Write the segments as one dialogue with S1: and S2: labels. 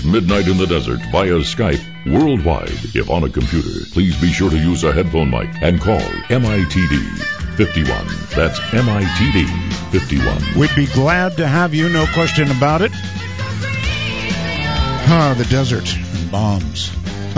S1: Midnight in the Desert via Skype worldwide. If on a computer, please be sure to use a headphone mic and call MITD 51. That's MITD 51.
S2: We'd be glad to have you, no question about it. The desert and bombs.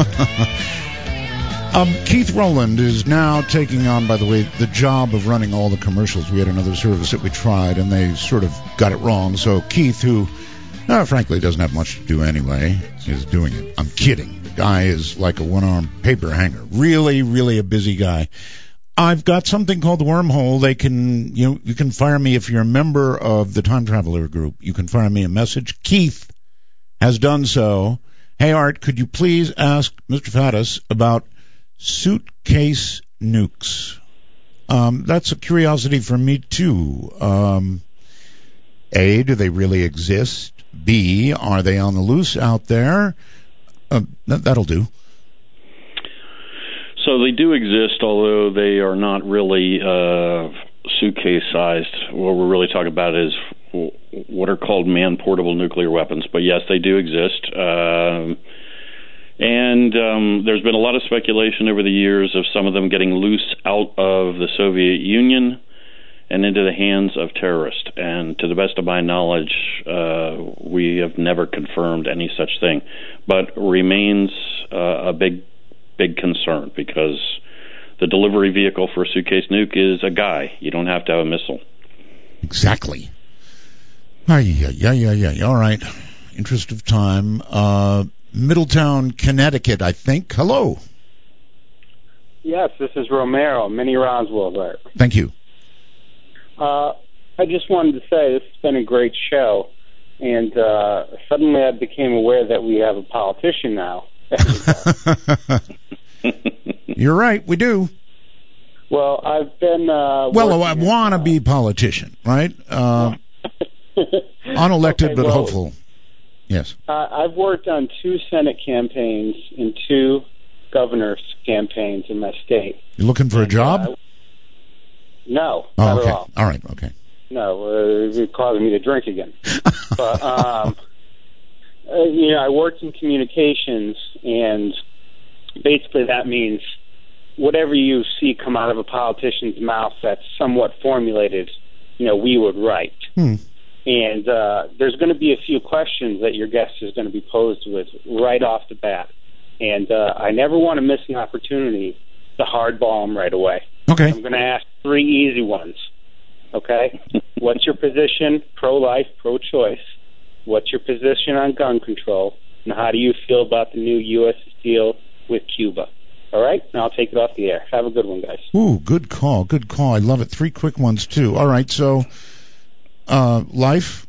S2: Keith Rowland is now taking on, by the way, the job of running all the commercials. We had another service that we tried, and they sort of got it wrong. So Keith, who, frankly, doesn't have much to do anyway, is doing it. I'm kidding. The guy is like a one-armed paper hanger. Really, really a busy guy. I've got something called the Wormhole. You can fire me if you're a member of the Time Traveler group. You can fire me a message. Keith has done so. Hey, Art, could you please ask Mr. Faddis about suitcase nukes? That's a curiosity for me, too. A, do they really exist? B, are they on the loose out there? That'll do.
S3: So they do exist, although they are not really suitcase-sized. What we're really talking about is what are called man-portable nuclear weapons. But yes, they do exist. And there's been a lot of speculation over the years of some of them getting loose out of the Soviet Union and into the hands of terrorists. And to the best of my knowledge, we have never confirmed any such thing. But remains a big concern, because the delivery vehicle for a suitcase nuke is a guy. You don't have to have a missile.
S2: Exactly. Yeah. All right. Interest of time. Middletown, Connecticut, I think. Hello.
S4: Yes, this is Romero, Minnie Roswell there.
S2: Thank you.
S4: I just wanted to say this has been a great show, and suddenly I became aware that we have a politician now.
S2: You're right, we do.
S4: Well, I've been...
S2: a wannabe politician, right? Unelected, but hopeful. Yes.
S4: I've worked on 2 Senate campaigns and 2 governor's campaigns in my state.
S2: You looking for a job?
S4: No,
S2: not
S4: at all.
S2: All right, okay.
S4: No, it's causing me to drink again. But, I worked in communications, and basically that means whatever you see come out of a politician's mouth that's somewhat formulated, we would write. And there's going to be a few questions that your guest is going to be posed with right off the bat. And I never want to miss an opportunity to hardball them right away.
S2: Okay.
S4: I'm going to ask 3 easy ones. Okay? What's your position, pro-life, pro-choice? What's your position on gun control? And how do you feel about the new U.S. deal with Cuba? All right? Now I'll take it off the air. Have a good one, guys.
S2: Ooh, good call. I love it. 3 quick ones, too. All right, so... life?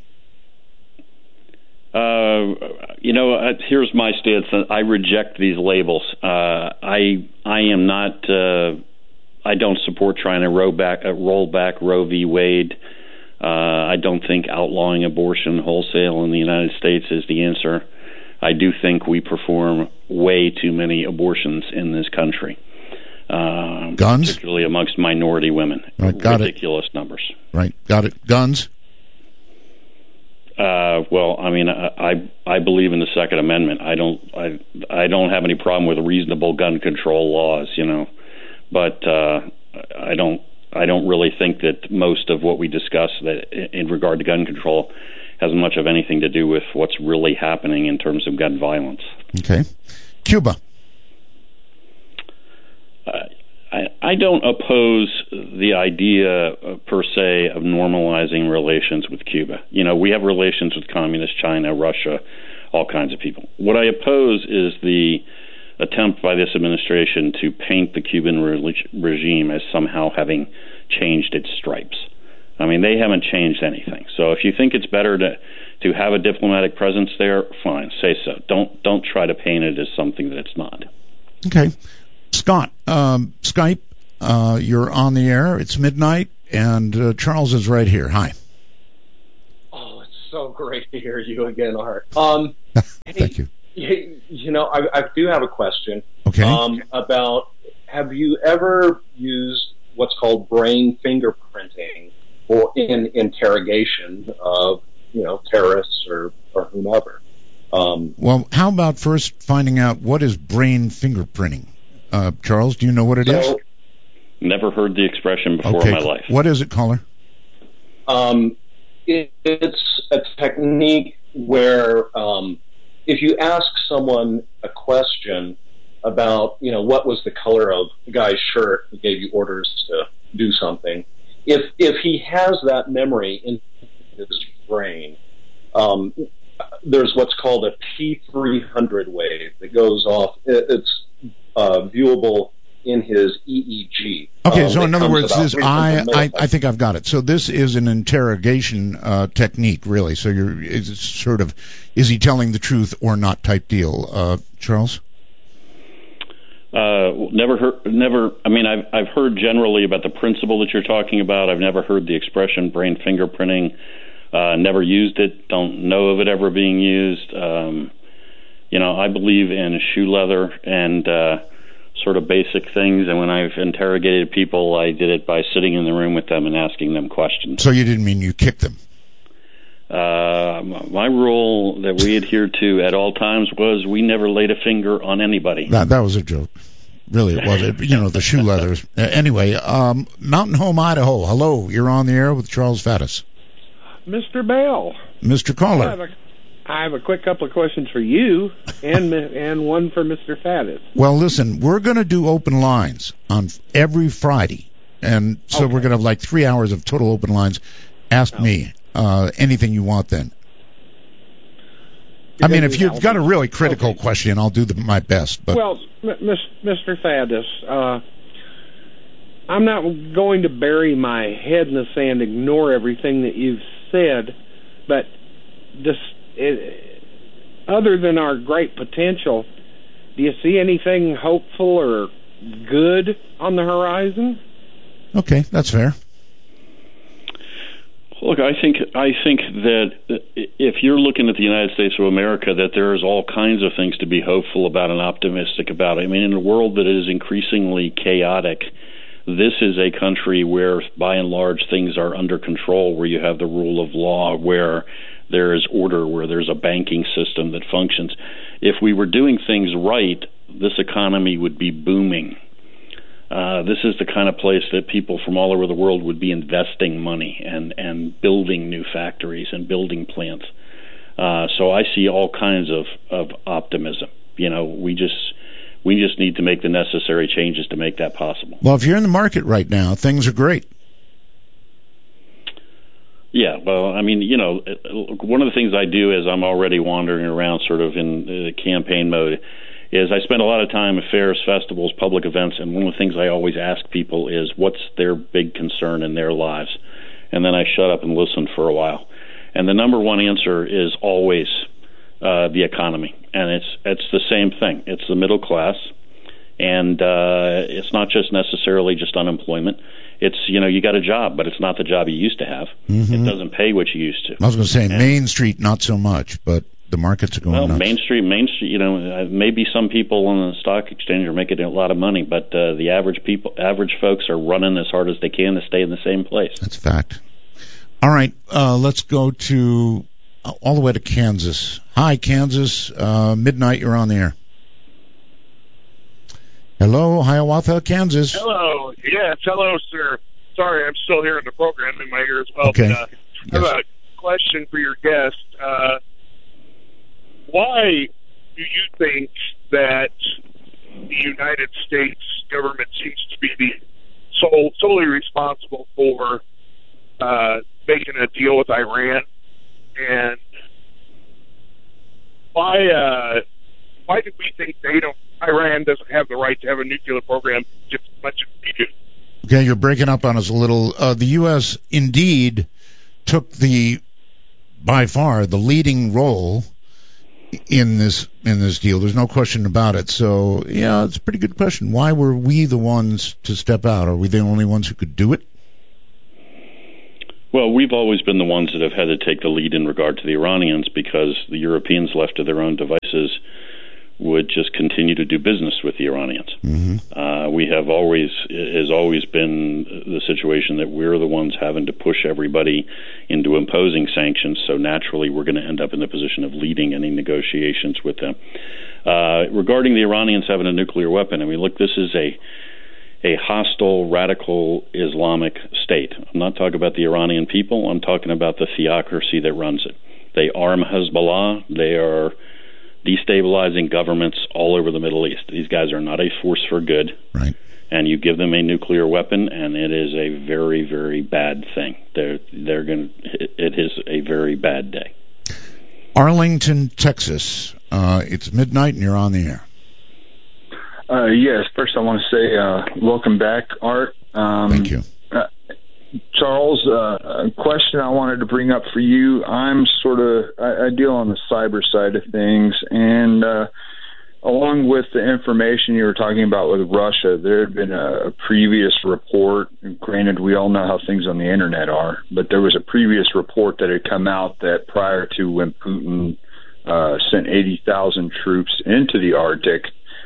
S3: Here's my stance. I reject these labels. I am not. I don't support trying to roll back Roe v. Wade. I don't think outlawing abortion wholesale in the United States is the answer. I do think we perform way too many abortions in this country.
S2: Guns?
S3: Particularly amongst minority women.
S2: Right, got
S3: ridiculous numbers.
S2: Right, got it. Guns?
S3: I believe in the Second Amendment. I don't have any problem with reasonable gun control laws, but I don't really think that most of what we discuss that in regard to gun control has much of anything to do with what's really happening in terms of gun violence.
S2: Okay. Cuba.
S3: I don't oppose the idea, per se, of normalizing relations with Cuba. We have relations with communist China, Russia, all kinds of people. What I oppose is the attempt by this administration to paint the Cuban regime as somehow having changed its stripes. I mean, they haven't changed anything. So if you think it's better to have a diplomatic presence there, fine, say so. Don't try to paint it as something that it's not.
S2: Okay. Scott, Skype, you're on the air. It's midnight, and Charles is right here. Hi.
S5: Oh, it's so great to hear you again, Art.
S2: Thank you.
S5: I do have a question.
S2: Okay.
S5: About, have you ever used what's called brain fingerprinting or in interrogation of, terrorists or whomever?
S2: Well, how about first finding out what is brain fingerprinting? Charles, do you know what it is?
S3: Never heard the expression before in my life.
S2: What is it, caller?
S5: It's a technique where if you ask someone a question about, what was the color of the guy's shirt who gave you orders to do something, if he has that memory in his brain, there's what's called a T300 wave that goes off. It's viewable in his EEG.
S2: Okay, so in other words, I think I've got it. So this is an interrogation technique, really. So it's sort of, is he telling the truth or not type deal. Charles?
S3: Never. I mean, I've heard generally about the principle that you're talking about. I've never heard the expression brain fingerprinting. Never used it. Don't know of it ever being used. I believe in shoe leather and sort of basic things. And when I've interrogated people, I did it by sitting in the room with them and asking them questions.
S2: So you didn't mean you kicked them?
S3: My rule that we adhered to at all times was we never laid a finger on anybody.
S2: That was a joke. Really, it was. The shoe leathers. Anyway, Mountain Home, Idaho. Hello, you're on the air with Charles Faddis.
S6: Mr. Bell.
S2: Mr. Caller.
S6: I have a quick couple of questions for you and one for Mr. Faddis.
S2: Well, listen, we're going to do open lines on every Friday, and so we're going to have like 3 hours of total open lines. Ask me anything you want then. I mean, if you've got a really critical question, I'll do my best. But
S6: well, Mr. Faddis, I'm not going to bury my head in the sand, ignore everything that you've said, but just other than our great potential, do you see anything hopeful or good on the horizon?
S2: Okay, that's fair.
S3: Look, I think that if you're looking at the United States of America, that there's all kinds of things to be hopeful about and optimistic about. I mean, in a world that is increasingly chaotic, this is a country where, by and large, things are under control, where you have the rule of law, where there is order, where there's a banking system that functions. If we were doing things right, this economy would be booming. This is the kind of place that people from all over the world would be investing money and building new factories and building plants. So I see all kinds of optimism. We just need to make the necessary changes to make that possible.
S2: Well, if you're in the market right now, things are great.
S3: Yeah, well, I mean, one of the things I do is I'm already wandering around sort of in campaign mode is I spend a lot of time at fairs, festivals, public events, and one of the things I always ask people is what's their big concern in their lives? And then I shut up and listen for a while. And the number one answer is always the economy. And it's the same thing. It's the middle class. And it's not just necessarily just unemployment. It's, you got a job, but it's not the job you used to have. Mm-hmm. It doesn't pay what you used to.
S2: I was going to say Main Street, not so much, but the markets are going nuts.
S3: Main Street, maybe some people on the stock exchange are making a lot of money, but the average folks are running as hard as they can to stay in the same place.
S2: That's a fact. All right, let's go to all the way to Kansas. Hi, Kansas. Midnight, you're on the air. Hello, Hiawatha, Kansas.
S7: Hello. Yes, hello, sir. Sorry, I'm still hearing the program in my ear as well.
S2: Okay.
S7: But, I have a question for your guest. Why do you think that the United States government seems to be solely responsible for making a deal with Iran? And why do we think Iran doesn't have the right to have a nuclear program just as much as we do?
S2: Okay, you're breaking up on us a little. The U.S. indeed took by far the leading role in this deal. There's no question about it. So, yeah, it's a pretty good question. Why were we the ones to step out? Are we the only ones who could do it?
S3: Well, we've always been the ones that have had to take the lead in regard to the Iranians because the Europeans, left to their own devices, would just continue to do business with the Iranians. We have always been the situation that we're the ones having to push everybody into imposing sanctions, so naturally we're going to end up in the position of leading any negotiations with them. Regarding the Iranians having a nuclear weapon, I mean, look, this is a hostile, radical Islamic state. I'm not talking about the Iranian people. I'm talking about the theocracy that runs it. They arm Hezbollah. They are destabilizing governments all over the Middle East. These guys are not a force for good.
S2: Right.
S3: And you give them a nuclear weapon, and it is a very, very bad thing. It is a very bad day.
S2: Arlington, Texas. It's midnight, and you're on the air.
S8: Yes. First, I want to say welcome back, Art.
S2: Thank you.
S8: Charles, a question I wanted to bring up for you. I deal on the cyber side of things, and along with the information you were talking about with Russia, there had been a previous report. Granted, we all know how things on the internet are, but there was a previous report that had come out that prior to when Putin sent 80,000 troops into the Arctic,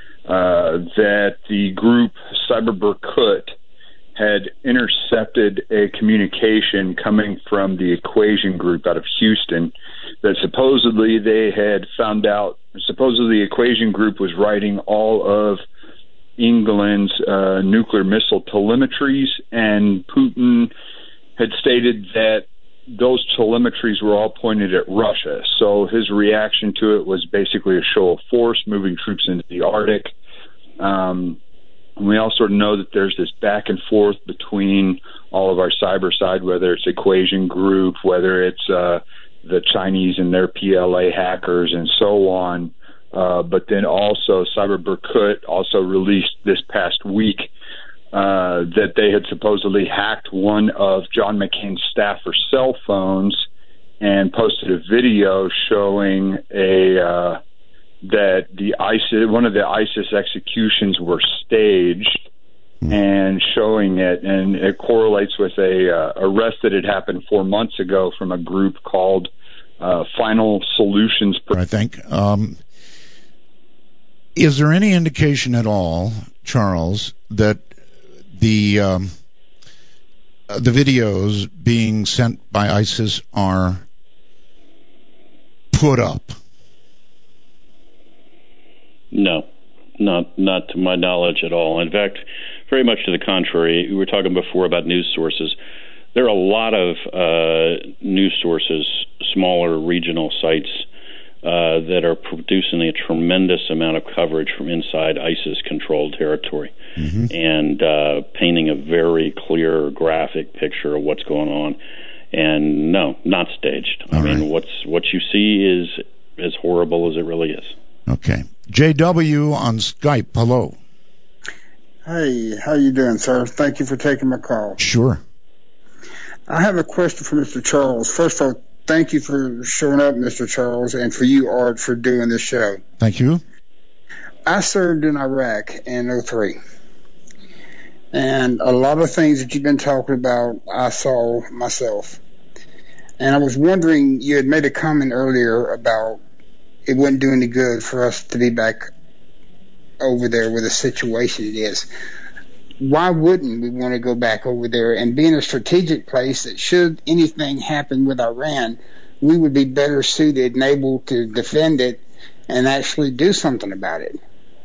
S8: that the group Cyber-Berkut had intercepted a communication coming from the Equation Group out of Houston that supposedly they had found out. Supposedly the Equation Group was writing all of England's nuclear missile telemetries, and Putin had stated that those telemetries were all pointed at Russia. So his reaction to it was basically a show of force, moving troops into the Arctic. And we also know that there's this back and forth between all of our cyber side, whether it's Equation Group, whether it's the Chinese and their PLA hackers and so on. But then also Cyber-Berkut also released this past week that they had supposedly hacked one of John McCain's staffer cell phones and posted a video showing that one of the ISIS executions were staged, and showing it, and it correlates with a arrest that had happened 4 months ago from a group called Final Solutions.
S2: I think. Is there any indication at all, Charles, that the videos being sent by ISIS are put up?
S3: No, not to my knowledge at all. In fact, very much to the contrary. We were talking before about news sources. There are a lot of news sources, smaller regional sites, that are producing a tremendous amount of coverage from inside ISIS-controlled territory, and painting a very clear graphic picture of what's going on. And no, not staged. I mean, what you see is as horrible as it really is.
S2: Okay. JW on Skype. Hello.
S9: Hey, how you doing, sir? Thank you for taking my call.
S2: Sure.
S9: I have a question for Mr. Charles. First of all, thank you for showing up, Mr. Charles, and for you, Art, for doing this show.
S2: Thank you.
S9: I served in Iraq in 2003. And a lot of things that you've been talking about, I saw myself. And I was wondering, you had made a comment earlier about it wouldn't do any good for us to be back over there where the situation it is. Why wouldn't we want to go back over there and be in a strategic place that should anything happen with Iran, we would be better suited and able to defend it and actually do something about it?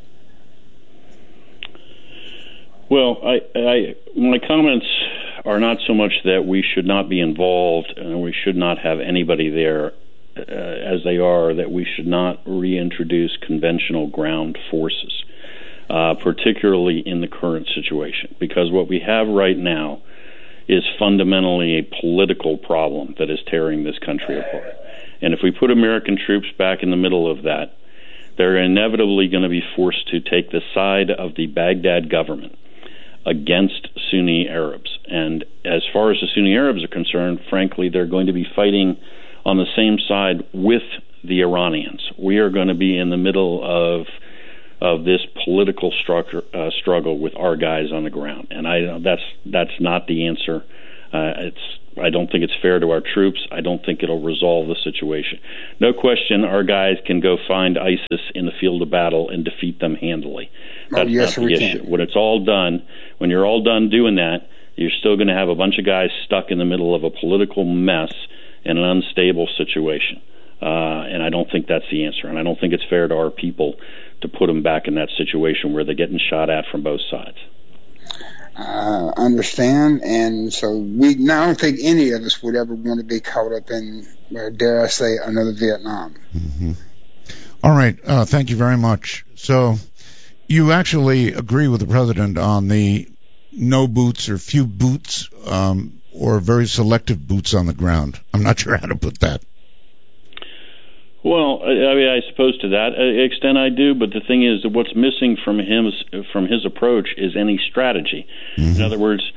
S3: Well, my comments are not so much that we should not be involved and we should not have anybody there as they are, that we should not reintroduce conventional ground forces, particularly in the current situation, because what we have right now is fundamentally a political problem that is tearing this country apart. And if we put American troops back in the middle of that, they're inevitably going to be forced to take the side of the Baghdad government against Sunni Arabs. And as far as the Sunni Arabs are concerned, frankly, they're going to be fighting on the same side with the Iranians. We are going to be in the middle of this political struggle with our guys on the ground, and that's not the answer. It's I don't think it's fair to our troops. I don't think it'll resolve the situation. No question, our guys can go find ISIS in the field of battle and defeat them handily. That's not the issue. When it's all done, when you're all done doing that, you're still going to have a bunch of guys stuck in the middle of a political mess in an unstable situation. And I don't think that's the answer. And I don't think it's fair to our people to put them back in that situation where they're getting shot at from both sides.
S9: I understand, and so I don't think any of us would ever want to be caught up in, dare I say, another Vietnam.
S2: Mm-hmm. All right, thank you very much. So you actually agree with the president on the no boots or few boots or very selective boots on the ground. I'm not sure how to put that.
S3: Well, I mean, I suppose to that extent I do, but the thing is that what's missing from his approach is any strategy. Mm-hmm. In other words,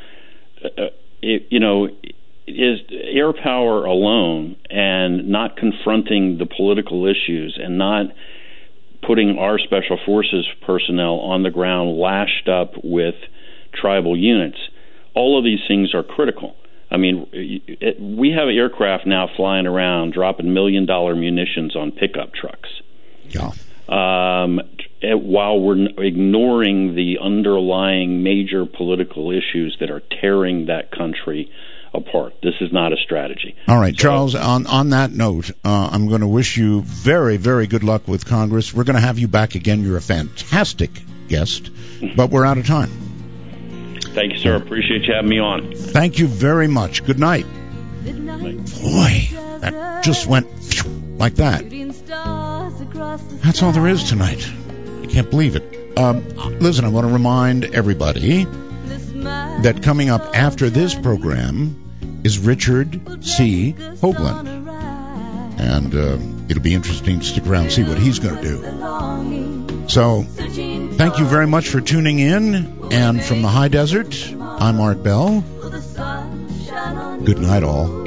S3: is air power alone and not confronting the political issues and not putting our special forces personnel on the ground lashed up with tribal units. All of these things are critical. I mean, we have aircraft now flying around dropping $1 million munitions on pickup trucks.
S2: Yeah.
S3: While we're ignoring the underlying major political issues that are tearing that country apart. This is not a strategy.
S2: All right, Charles, on that note, I'm going to wish you very, very good luck with Congress. We're going to have you back again. You're a fantastic guest, but we're out of time.
S3: Thank you, sir. Appreciate you having me on.
S2: Thank you very much. Good night. Boy, that just went like that. That's all there is tonight. I can't believe it. Listen, I want to remind everybody that coming up after this program is Richard C. Hoagland. And it'll be interesting to stick around and see what he's going to do. So, thank you very much for tuning in. And from the high desert, I'm Art Bell. Good night, all.